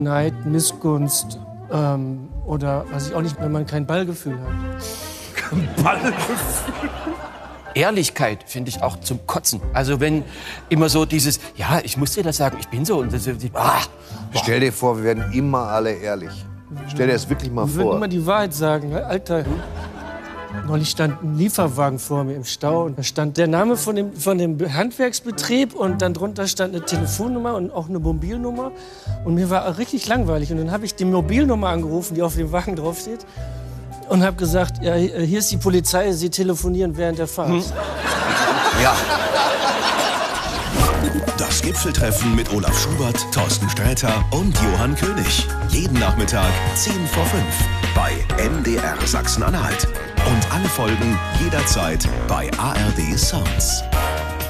Neid, Missgunst oder weiß ich auch nicht, wenn man kein Ballgefühl hat. Ballgefühl? Ehrlichkeit finde ich auch zum Kotzen. Also wenn immer so dieses, ja, ich muss dir das sagen, ich bin so und das, Stell dir vor, wir werden immer alle ehrlich. Stell dir das wirklich mal Wir würden vor. immer die Wahrheit sagen. Alter, neulich stand ein Lieferwagen vor mir im Stau und da stand der Name von dem Handwerksbetrieb und dann drunter stand eine Telefonnummer und auch eine Mobilnummer. Und mir war richtig langweilig und dann habe ich die Mobilnummer angerufen, die auf dem Wagen draufsteht. Und habe gesagt, ja, hier ist die Polizei, Sie telefonieren während der Fahrt. Ja. Das Gipfeltreffen mit Olaf Schubert, Thorsten Sträter und Johann König. Jeden Nachmittag 10 vor 5 bei MDR Sachsen-Anhalt. Und alle Folgen jederzeit bei ARD Sounds.